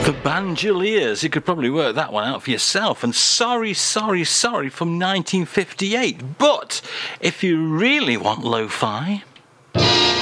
The Bandoliers, you could probably work that one out for yourself. And Sorry, Sorry, Sorry from 1958. But if you really want lo-fi,